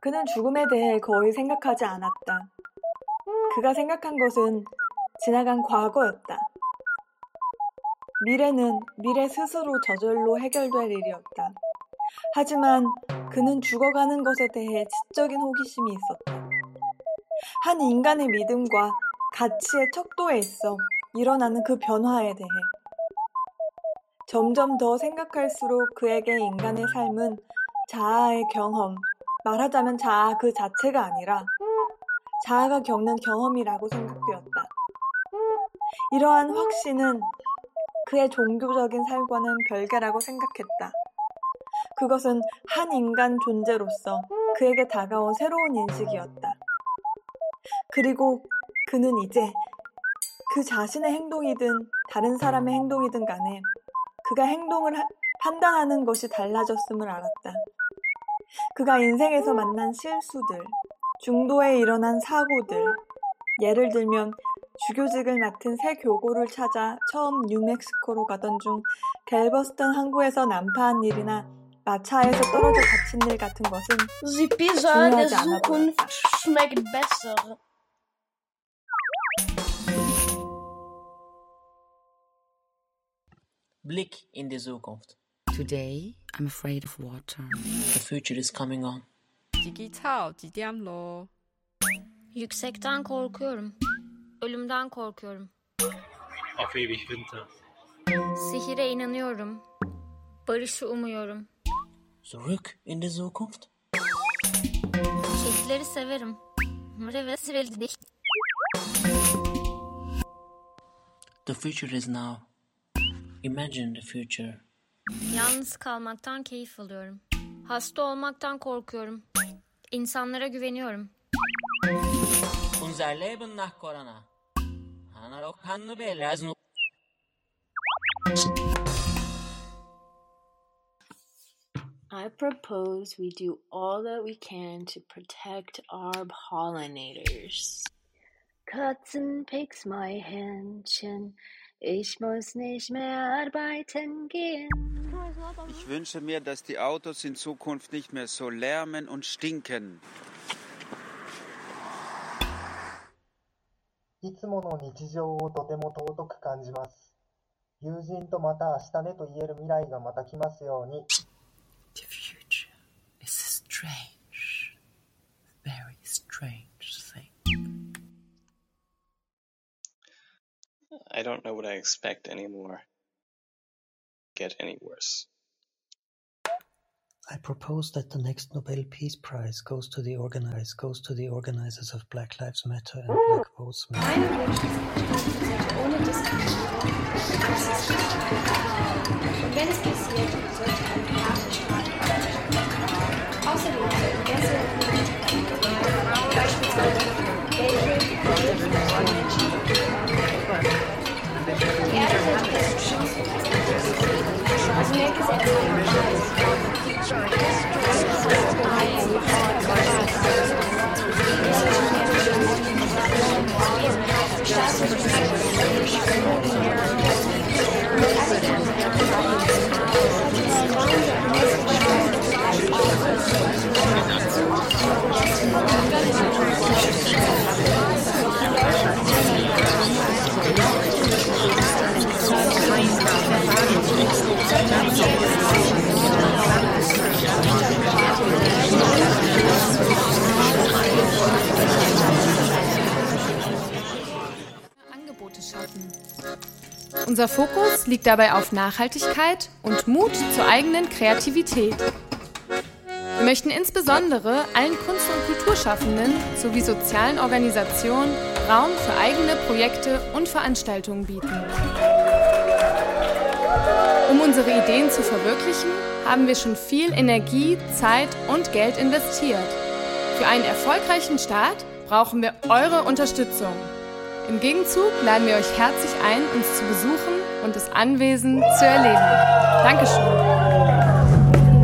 그는 죽음에 대해 거의 생각하지 않았다. 그가 생각한 것은 지나간 과거였다. 미래는 미래 스스로 저절로 해결될 일이었다. 하지만 그는 죽어가는 것에 대해 지적인 호기심이 있었다. 한 인간의 믿음과 가치의 척도에 있어 일어나는 그 변화에 대해. 점점 더 생각할수록 그에게 인간의 삶은 자아의 경험, 말하자면 자아 그 자체가 아니라 자아가 겪는 경험이라고 생각되었다. 이러한 확신은 그의 종교적인 삶과는 별개라고 생각했다. 그것은 한 인간 존재로서 그에게 다가온 새로운 인식이었다. 그리고 그는 이제 그 자신의 행동이든 다른 사람의 행동이든 간에 그가 행동을 판단하는 것이 달라졌음을 알았다. 그가 인생에서 만난 실수들, 중도에 일어난 사고들, 예를 들면 주교직을 맡은 새 교구를 찾아 처음 뉴멕시코로 가던 중 갤버스턴 항구에서 난파한 일이나 마차에서 떨어져 다친 일 같은 것은 Die Pizza der 중요하지 않아 Zukunft 보였다. schmeckt besser. Blick in die Zukunft. Today, I'm afraid of water. The future is coming on. Digital 几点咯？ Yüksekten korkuyorum. Ölümden korkuyorum. Auf ewig Winter. Sihire inanıyorum. Barışı umuyorum. Zurück in die Zukunft. Kedileri severim. Ve süreli değil. The future is now. Imagine the future. Yalnız kalmaktan keyif alıyorum. Hasta olmaktan korkuyorum. İnsanlara güveniyorum. Unser Leben nach Corona. Hanarok hannu belaznu. I propose we do all that we can to protect our pollinators. Katzen picks my Händchen, ich muss nicht mehr arbeiten gehen. Ich wünsche mir, dass die Autos in Zukunft nicht mehr so lärmen und stinken. いつもの日常をとても尊く感じます。友人とまた明日ねと言える未来がまた来ますように。 The future is a strange, very strange thing. I don't know what I expect anymore. Get any worse. I propose that the next Nobel Peace Prize goes to the organizers of Black Lives Matter and Black Votes Matter. Ohne Diskriminierung, und wenn es passiert, sollte man außerdem sollten bessere beispielsweise Gelbe, die Erde sollte besser schützen, also mehr Gesetze Angebote schaffen. Unser Fokus liegt dabei auf Nachhaltigkeit und Mut zur eigenen Kreativität. Wir möchten insbesondere allen Kunst- und Kulturschaffenden sowie sozialen Organisationen Raum für eigene Projekte und Veranstaltungen bieten. Um unsere Ideen zu verwirklichen, haben wir schon viel Energie, Zeit und Geld investiert. Für einen erfolgreichen Start brauchen wir eure Unterstützung. Im Gegenzug laden wir euch herzlich ein, uns zu besuchen und das Anwesen zu erleben. Dankeschön.